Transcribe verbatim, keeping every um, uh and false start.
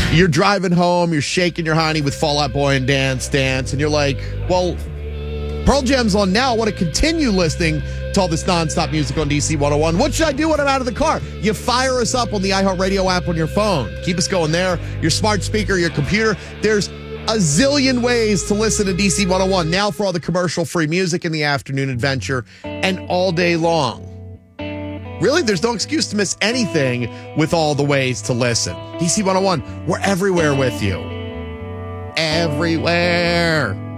You're driving home, you're shaking your honey with Fall Out Boy and Dance Dance, and you're like, well, Pearl Jam's on now. I want to continue listening to all this nonstop music on D C one oh one. What should I do when I'm out of the car? You fire us up on the iHeartRadio app on your phone. Keep us going there. Your smart speaker, your computer. There's a zillion ways to listen to D C one oh one now for all the commercial-free music in the afternoon adventure and all day long. Really, there's no excuse to miss anything with all the ways to listen. D C one oh one, we're everywhere with you. Everywhere.